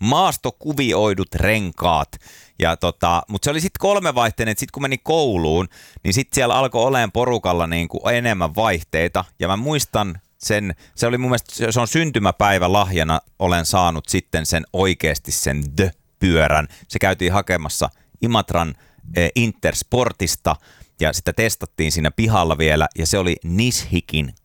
maastokuvioidut renkaat. Mutta se oli sitten 3-vaihteinen, että sitten kun meni kouluun, niin sitten siellä alkoi olemaan porukalla niinku enemmän vaihteita. Ja mä muistan sen, se oli mun mielestä, se on syntymäpäivä lahjana, olen saanut sitten sen oikeasti sen pyörän. Se käytiin hakemassa Imatran Intersportista ja sitä testattiin siinä pihalla vielä ja se oli Nishikin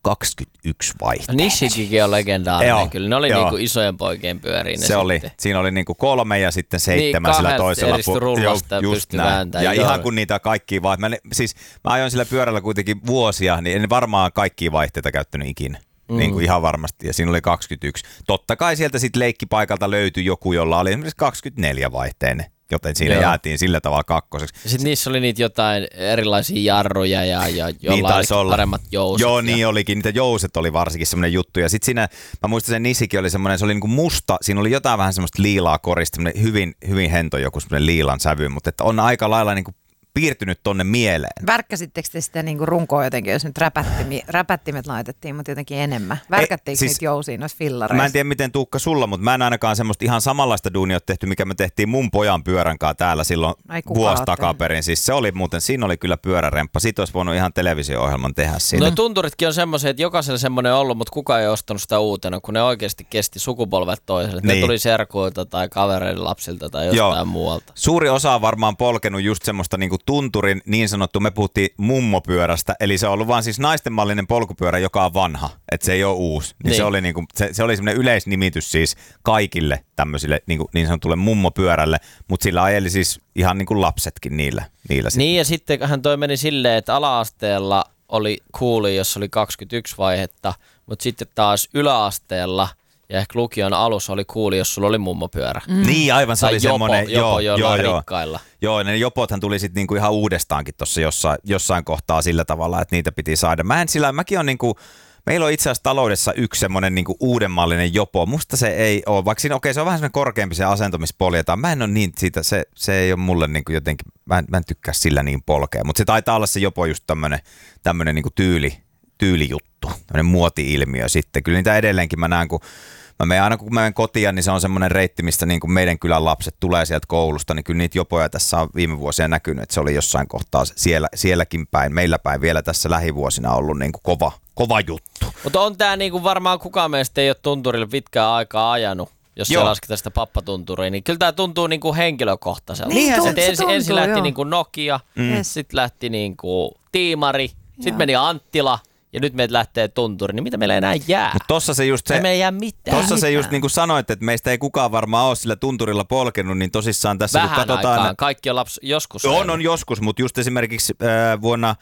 21 vaihteinen. Nishikikin on legendaarinen kyllä. Ne oli niinku isojen poikien pyöriä. Se oli, siinä oli niinku 3 ja sitten 7 sillä toisella rullasta pystyi vääntämään. Ja ihan kun niitä kaikkia vaihteita, mä ajoin sillä pyörällä kuitenkin vuosia, niin en varmaan kaikkia vaihteita käyttänyt ikinä. Niin kuin ihan varmasti, ja siinä oli 21. Totta kai sieltä sitten leikkipaikalta löytyi joku, jolla oli esimerkiksi 24 vaihteinen, joten siinä jäätiin sillä tavalla kakkoseksi. Ja sitten niissä oli niitä jotain erilaisia jarruja ja jollain niin paremmat jouset. Joo, niin olikin. Niitä jouset oli varsinkin semmoinen juttu. Ja sitten siinä, mä muistan sen Nishikin oli semmoinen, se oli niinku musta, siinä oli jotain vähän semmoista liilaa korista, semmoinen hyvin, hyvin hento joku semmoinen liilan sävy, mutta että on aika lailla niinku piirtynyt tonne mieleen. Värkkäsittekö te sitä niinku runkoa jotenkin, jos nyt räpättimet laitettiin, mutta jotenkin enemmän? Värkättiinkö siis, niitä jousia noissa fillareissa? Mä en tiedä miten Tuukka sulla, mutta mä en ainakaan semmoista ihan samanlaista duunia ole tehty, mikä me tehtiin mun pojan pyörän kanssa täällä silloin vuosi takaperin. Siis se oli muuten, siinä oli kyllä pyöräremppa. Siitä olisi voinut ihan televisio-ohjelman tehdä siinä. No tunturitkin on semmoisia, että jokaisella semmoinen ollut, mutta kukaan ei ostanut sitä uutena, kun ne oikeasti kesti sukupolvet toiselle. Niin. Ne tuli serkuilta tai kavereiden lapsilta tai jostain muualta. Suuri osa on varmaan polkenut just semmoista niinku tunturin niin sanottu, me puhuttiin mummopyörästä, eli se on ollut vaan siis naistenmallinen polkupyörä, joka on vanha, että se ei ole uusi. Niin. Se oli niinku, se oli semmoinen yleisnimitys siis kaikille tämmöisille niin sanotulle mummopyörälle, mutta sillä ajeli siis ihan niin kuin lapsetkin niillä. Niin ja sittenhän toi meni silleen, että ala-asteella oli cooli, jos oli 21 vaihetta, mutta sitten taas yläasteella ja ehkä lukion alussa oli cooli, jos sulla oli mummopyörä. Niin, aivan se oli semmoinen. Jollain rikkailla. Joo, ne jopothan tuli sitten niinku ihan uudestaankin tuossa jossain kohtaa sillä tavalla, että niitä piti saada. Mäkin on niinku, meillä on itse asiassa taloudessa yksi semmoinen niinku uudenmallinen jopo. Musta se ei ole, vaikka siinä se on vähän semmoinen korkeampi se asento, missä poljetaan. Mä en ole niin siitä, se ei ole mulle niinku jotenkin, mä en tykkää sillä niin polkea. Mutta se taitaa olla se jopo just tämmöinen niinku tyylijuttu, tämmöinen muoti-ilmiö sitten. Kyllä niitä edelleenkin mä näen, kun aina kun mä menen kotiin, niin se on semmoinen reitti, mistä niin kuin meidän kylän lapset tulee sieltä koulusta, niin kyllä niitä jopoja tässä on viime vuosina näkynyt, että se oli jossain kohtaa sielläkin päin, meillä päin vielä tässä lähivuosina ollut niin kuin kova juttu. Mutta on tää niin kuin varmaan kukaan meistä ei ole tunturille pitkään aikaa ajanut, jos se lasketaan sitä pappatunturia, niin kyllä tää tuntuu niin kuin henkilökohtaiselta. Niin, ensin lähti niin kuin Nokia, sitten lähti niin kuin Tiimari, sitten meni Anttila. Ja nyt meitä lähtee tunturi, niin mitä meillä enää jää? Mutta tossa se just ei jää mitään. Tossa se just niin kuin sanoit, että meistä ei kukaan varmaan ole sillä tunturilla polkenut, niin tosissaan tässä vähän kun katsotaan. Aikaan. Kaikki on joskus. On joskus, mutta just esimerkiksi vuonna,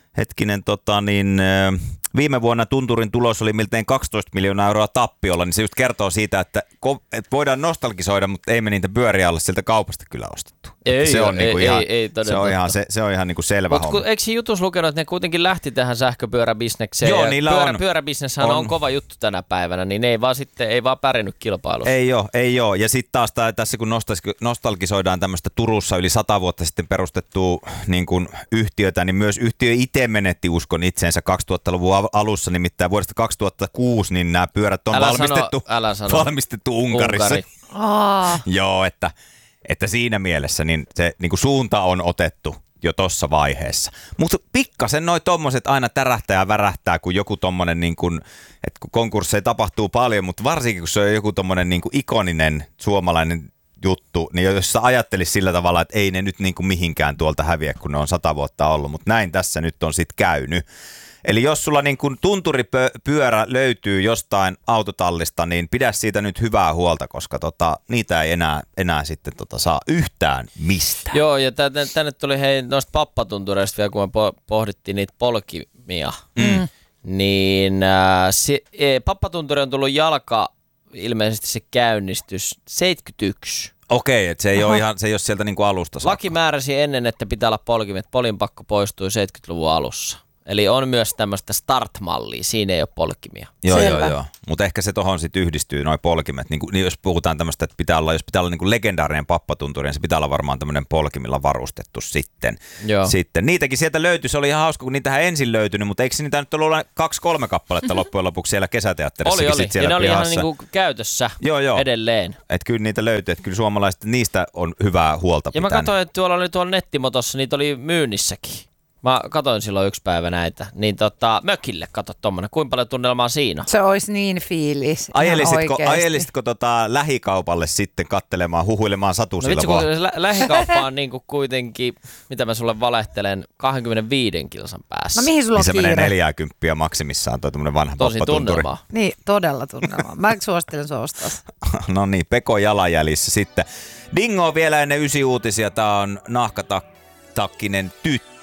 viime vuonna tunturin tulos oli miltei 12 miljoonaa euroa tappiolla, niin se just kertoo siitä, että voidaan nostalgisoida, mutta ei me niitä pyöriä olla sieltä kaupasta kyllä ostettu. Se on ihan niin kuin selvä homma. Eikö siinä jutussa lukenut, että ne kuitenkin lähti tähän sähköpyöräbisnekseen? Joo, niillä on. Pyöräbisneshän on kova juttu tänä päivänä, niin ne ei vaan pärjännyt kilpailussa. Ei ole. Ja sitten taas tässä kun nostalgisoidaan tämmöistä Turussa yli 100 vuotta sitten perustettua niin kuin yhtiötä, niin myös yhtiö itse menetti uskon itseensä 2000-luvun alussa, nimittäin vuodesta 2006, niin nämä pyörät on valmistettu Unkarissa. Joo, että siinä mielessä niin se niin kuin suunta on otettu jo tossa vaiheessa. Mutta pikkasen noi tommoset aina tärähtää ja värähtää, kun joku tommonen, niin kuin, että kun konkursseja tapahtuu paljon, mutta varsinkin kun se on joku tommonen niin kuin ikoninen suomalainen juttu, niin jos sä ajattelis sillä tavalla, että ei ne nyt niin kuin mihinkään tuolta häviä, kun ne on 100 vuotta ollut, mutta näin tässä nyt on sit käynyt. Eli jos sulla niin kuin tunturipyörä löytyy jostain autotallista, niin pidä siitä nyt hyvää huolta, koska niitä ei enää sitten saa yhtään mistään. Joo, ja tänne tuli noista pappatuntureista vielä, kun me pohdittiin niitä polkimia, niin pappatunturi on tullut ilmeisesti se käynnistys 71. Okei, että se ei ole sieltä niin kuin alusta saakka. Laki määräsi ennen, että pitää olla polkimet. Polin pakko poistui 70-luvun alussa. Eli on myös tämmöistä start-mallia, siinä ei ole polkimia. Joo. Mutta ehkä se tohon sitten yhdistyy, noi polkimet. Niin jos puhutaan tämmöistä, että pitää olla niin kuin legendaarinen pappatunturi, niin se pitää olla varmaan tämmöinen polkimilla varustettu sitten. Sitten. Niitäkin sieltä löytyi, se oli ihan hauska, kun niitähän ensin löytynyt, mutta eikö niitä nyt ollut 2-3 kappaletta loppujen lopuksi siellä kesäteatterissakin? Oli. Siellä ja ne oli pihassa. ihan niin kuin käytössä edelleen. Että kyllä niitä löytyy, että kyllä suomalaiset, niistä on hyvää huolta Ja pitänyt. mä katsoin, että tuolla nettimotossa, niitä oli myynnissäkin. Mä katsoin silloin yksi päivä näitä, niin mökille kato tommonen, kuinka paljon tunnelmaa siinä on. Se olisi niin fiilis. Ajelisitko lähikaupalle sitten kattelemaan, huhuilemaan satusilla vitsi, kun lähikauppa on niinku kuitenkin, mitä mä sulle valehtelen, 25 kilsan päässä. No mihin sulla on niin se kiire? menee 40 maksimissaan toi tämmönen vanha Tosi pappatunturi. tunnelmaa. Niin, todella tunnelmaa. Mä suosittelen ostaa. No niin, Peko jalanjäljissä sitten. Dingo vielä ennen 9 uutisia, tää on nahkatakkinen tyttö.